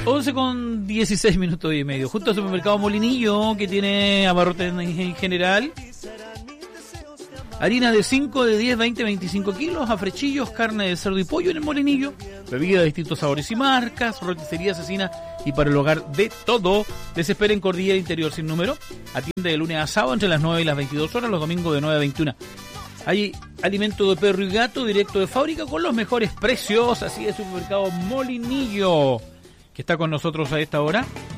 11 con 16 minutos y medio. Justo al supermercado Molinillo, que tiene abarrotes en general. Harina de 5, de 10, 20, 25 kilos, afrechillos, carne de cerdo y pollo en el Molinillo. Bebidas de distintos sabores y marcas, roticería asesina y para el hogar de todo. Les espera en Cordillera Interior sin número. Atiende de lunes a sábado entre las 9 y las 22 horas, los domingos de 9 a 21. Hay alimento de perro y gato directo de fábrica con los mejores precios. Así es, supermercado Molinillo, que está con nosotros a esta hora.